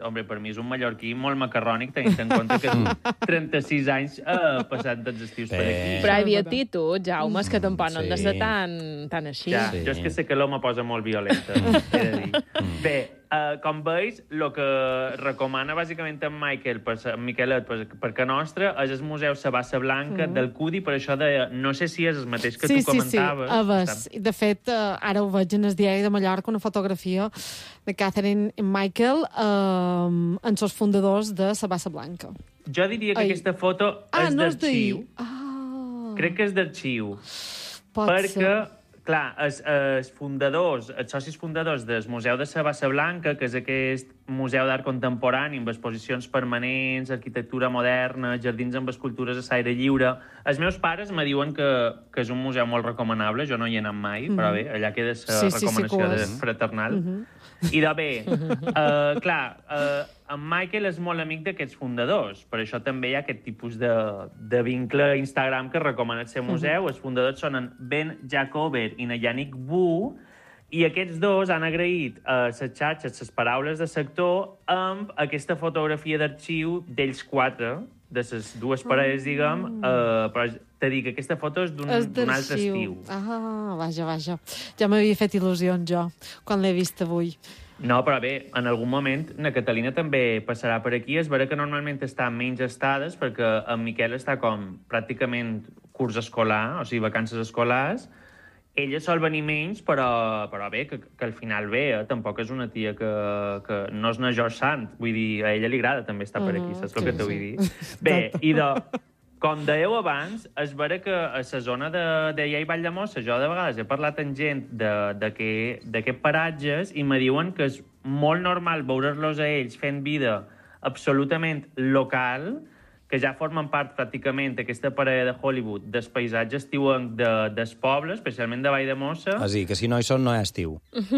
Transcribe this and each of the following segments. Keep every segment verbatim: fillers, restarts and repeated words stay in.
home, per mi és un mallorquí molt macarrònic, tenint en compte que tu trenta-sis anys eh, passant tots estius per aquí. Però hi havia actitud, Jaume, és que tampoc no han de ser Sí. tan, tan així. Ja, Sí. jo és que sé que l'home posa molt violenta, he de dir. Bé, uh, com veus, el que recomana bàsicament en Michael, per, en Miquelet, per, per que nostre, és el Museu Sabassa Blanca mm. del Cudi, per això de... No sé si és el mateix que sí, tu comentaves. Sí, sí, a veure, de fet, uh, ara ho veig en el diari de Mallorca, una fotografia de Catherine i Michael, uh, en els fundadors de Sabassa Blanca. Jo diria que Ai. aquesta foto Ah, és no és d'arxiu. Ah. Crec que és d'arxiu. Pot perquè, ser. clar, els, els fundadors, els socis fundadors del Museu de Sabassa Blanca, que és aquest museu d'art contemporani amb exposicions permanents, arquitectura moderna, jardins amb escultures a l'aire lliure... Els meus pares me diuen que, que és un museu molt recomanable, jo no hi he anat mai, mm. però bé, allà queda la Sí, sí, recomanació sí, de fraternal. Mm -hmm. I de bé, uh, clar, uh, en Michael és molt amic d'aquests fundadors, per això també hi ha aquest tipus de, de vincle a Instagram que recomana el seu museu. Mm -hmm. Els fundadors són en Ben Jacober i en Yannick Wu, i aquests dos han agraït a les xarxes les paraules de sector amb aquesta fotografia d'arxiu d'ells quatre, de les dues parelles, diguem, uh, però t'he dit que aquesta foto és d'un altre estiu. Ah, vaja, vaja. Ja m'havia fet il·lusions, jo, quan l'he vist avui. No, però bé, en algun moment na Catalina també passarà per aquí. És vera que normalment està menys estades, perquè en Miquel està com pràcticament curs escolar, o sigui, vacances escolars. Ella sol venir menys, però, però bé, que, que al final bé, eh? Tampoc és una tia que, que no és una George Sant. Vull dir, a ella li agrada també estar per aquí, saps el que t'ho vull dir? Bé, i de... Com dèieu abans, és vera que a la zona de, de Llei Valldemossa jo de vegades he parlat amb gent d'aquests paratges i me diuen que és molt normal veure-los a ells fent vida absolutament local, que ja formen part pràcticament aquesta parella de Hollywood dels paisatges estiuencs de, dels pobles, especialment de Valldemossa. Ah, sí, que si no hi són no hi estiu.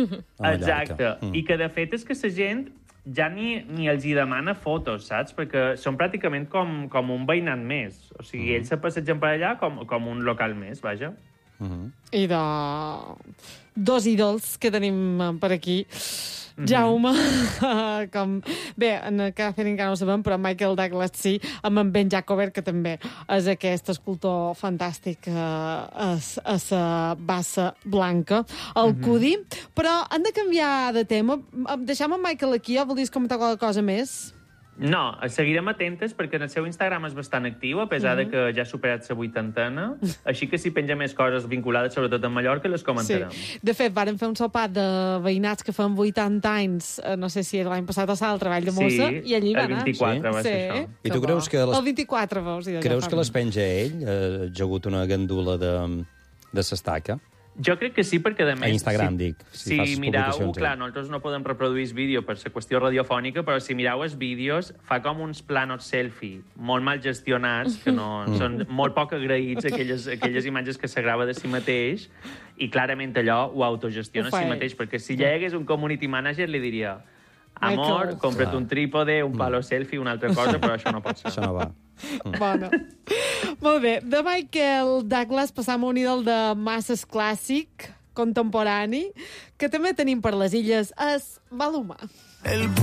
Exacte. Mm. I que de fet és que la gent ja ni, ni els hi demana fotos, saps? Perquè són pràcticament com, com un veïnat més. O sigui, mm. ells se passegen per allà com, com un local més, vaja. Mm -hmm. I de... dos ídols que tenim per aquí. Mm -hmm. Jaume, com... Bé, en Catherine encara no ho sabem, però Michael Douglas sí, amb en Ben Jacober, que també és aquest escultor fantàstic a, a, a la Bassa Blanca, el mm -hmm. Cudi. Però han de canviar de tema. Deixem en Michael aquí, o volies comentar qualque cosa més? No, seguirem atentes perquè en el seu Instagram és bastant actiu, a pesar mm -hmm. de que ja ha superat la vuitantena, així que si penja més coses vinculades, sobretot en Mallorca, les comentarem. Sí. De fet, vàrem fer un sopar de veïnats que fan vuitanta anys, no sé si l'any passat o l'altre, Valldemossa, sí, i allí va anar. el vint-i-quatre sí? va ser sí, això. I tu creus que... Les... El vint-i-quatre, veus? Creus que les penja ell, eh, jagut una gandula de, de s'estaca? Jo crec que sí, perquè a més... A Instagram, si, dic. Si, si mireu, clar, nosaltres no podem reproduir el vídeo per la qüestió radiofònica, però si mireu els vídeos, fa com uns planos selfie molt mal gestionats, que no, mm. són molt poc agraïts, aquelles, aquelles imatges que se grava de si mateix, i clarament allò ho autogestiona ho a si mateix, perquè si ja hi hagués un community manager li diria amor, Michael. compra't Clar. un trípode, un palo selfie, una altra cosa, però això no pot ser. Això no va. Bona. Molt bé, de Michael Douglas passam a un ídol de masses clàssic, contemporani, que també tenim per les illes, és Maluma. El